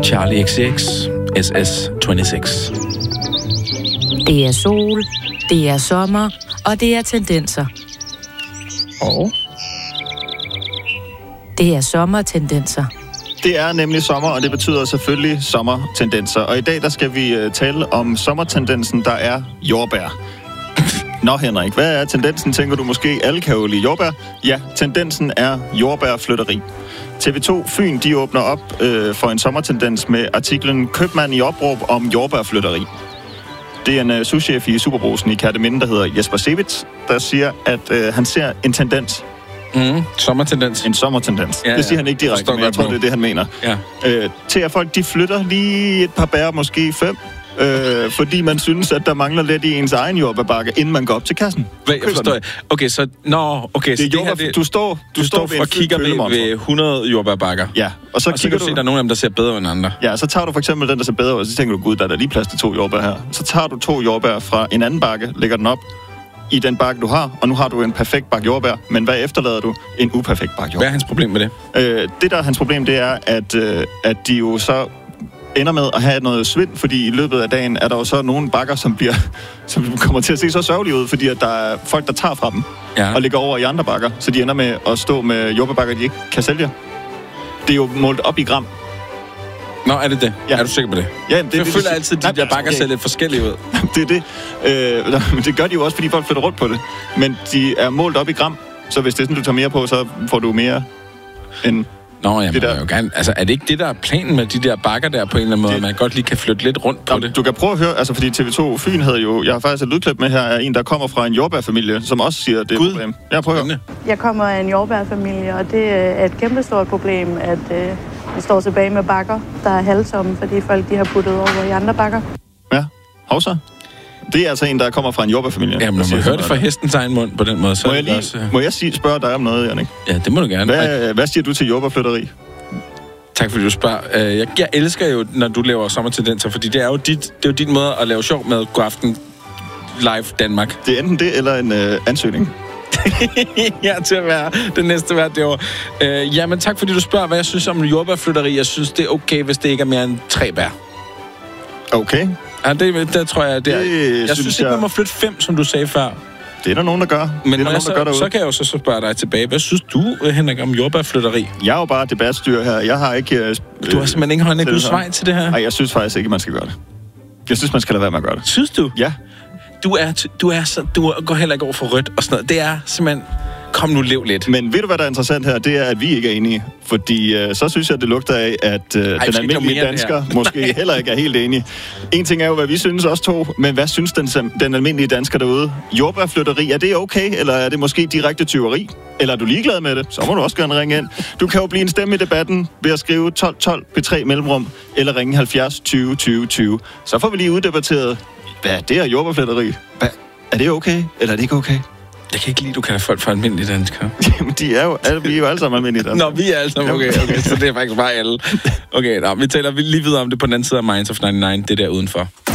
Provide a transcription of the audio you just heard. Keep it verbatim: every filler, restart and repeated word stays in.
Charlie X C X, S S toogtyve. Det er sol, det er sommer, og det er tendenser. Og? Det er sommertendenser. Det er nemlig sommer, og det betyder selvfølgelig sommertendenser. Og i dag der skal vi uh, tale om sommertendensen, der er jordbær. Nå Henrik, hvad er tendensen, tænker du måske? Alle kan jo lide jordbær. Ja, tendensen er jordbærflytteri. T V to Fyn, de åbner op øh, for en sommertendens med artiklen Købmand i opråb om jordbærflytteri. Det er en uh, souschef i Superbrugsen i Kerteminde, der hedder Jesper Sevitz, der siger, at øh, han ser en tendens. Mm, sommertendens. En sommertendens. Ja, ja. Det siger han ikke direkte, men jeg tror, det er det, han mener. Ja. Øh, til at folk, de flytter lige et par bær, måske fem, øh, fordi man synes, at der mangler lidt i ens egen jordbærbakke, inden man går op til kassen. Hvad, jeg forstår jeg. Okay, så... Nå, okay, så det, det jordbær, her... Det, du står, du du står, står og kigger ved, ved hundrede jordbærbakker. Ja. Og så, og så kigger kan du se, du... at der er nogle af dem, der ser bedre end andre. Ja, så tager du for eksempel den, der ser bedre ud, og så tænker du, gud, der er der lige plads til to jordbær her. Så tager du to jordbær fra en anden bakke, lægger den op i den bakke, du har, og nu har du en perfekt bakke jordbær, men hvad efterlader du? En uperfekt bakke jordbær. Hvad er hans problem med det? Øh, det, der er hans problem, det er, at, øh, at de jo så ender med at have noget svind, fordi i løbet af dagen er der jo så nogle bakker, som bliver, som kommer til at se så sørgelige ud, fordi at der er folk, der tager fra dem ja. og ligger over i andre bakker, så de ender med at stå med jordbærbakker, de ikke kan sælge. Det er jo målt op i gram. Nå, er det det? Ja. Er du sikker på det? Ja, det, jeg det, føler det, altid, at de nej, der bakker ser lidt forskellige ud. Det er det. Øh, men det gør de jo også, fordi folk flytter rundt på det. Men de er målt op i gram, så hvis det er sådan, du tager mere på, så får du mere end... Nå, jamen, det der. Jo gerne. Altså, er det ikke det, der er planen med de der bakker der på en eller anden måde, det... man godt lige kan flytte lidt rundt på Jamen, det? Du kan prøve at høre, altså fordi T V to Fyn havde jo... Jeg har faktisk et lydklip med her af en, der kommer fra en jordbærfamilie, som også siger, det er et problem. Jeg prøver at høre. Jeg kommer af en jordbærfamilie, og det er et kæmpestort problem, at øh, vi står tilbage med bakker, der er halvtomme, fordi folk de har puttet over i andre bakker. Ja, hovsa. Det er altså en, der kommer fra en jordbærfamilie. Jamen, når man hører det fra hestens egen mund på den måde, så må er jeg det lige, også... Må jeg sige, spørge dig om noget, Jannik? Ja, det må du gerne. Hvad, hvad siger du til jordbærflytteri? Tak fordi du spørger. Jeg, jeg elsker jo, når du laver sommertendenser, fordi det er jo, dit, det er jo din måde at lave sjov med God Aften Live Danmark. Det er enten det, eller en øh, ansøgning. Ja, til at være det næste hvert det år. Øh, jamen, tak fordi du spørger, hvad jeg synes om jordbærflytteri. Jeg synes, det er okay, hvis det ikke er mere end tre bær. Okay. Ja, det, det tror jeg, det er. Det jeg synes synes ikke, jeg... man må flytte fem, som du sagde før. Det er der nogen, der gør. Men det er der nogen, så, der gør derude. så kan jeg jo så, så spørge dig tilbage. Hvad synes du, Henrik, om jordbærflytteri? Jeg er jo bare debatstyr her. Jeg har ikke... Øh, du har simpelthen ikke hånden Guds vej til det her? Nej, jeg synes faktisk ikke, man skal gøre det. Jeg synes, man skal lade være med at gøre det. Synes du? Ja. Du, er, du, er så, du går heller ikke over for rødt og sådan noget. Det er simpelthen... Kom nu, lev lidt. Men ved du, hvad der er interessant her? Det er, at vi ikke er enige. Fordi øh, så synes jeg, det lugter af, at øh, Ej, den almindelige dansker måske heller ikke er helt enige. En ting er jo, hvad vi synes også to, men hvad synes den, den almindelige dansker derude? Jordbærflytteri, er det okay, eller er det måske direkte tyveri? Eller er du ligeglad med det? Så må du også gerne ringe ind. Du kan jo blive en stemme i debatten ved at skrive tolv tolv P tre mellemrum, eller ringe halvfjerds tyve tyve tyve. Så får vi lige uddebatteret, hvad er det her jordbærflytteri? Hvad? Er det okay, eller er det ikke okay? Jeg kan ikke lide, du kalder folk for almindelige danskere. Jamen, de er jo, alle, vi er jo alle sammen almindelige danskere. Nå, vi er alle sammen, okay, okay, så det er faktisk bare alle. Okay, nå, vi taler lige videre om det på den anden side af Minds of nioghalvfems, det der udenfor.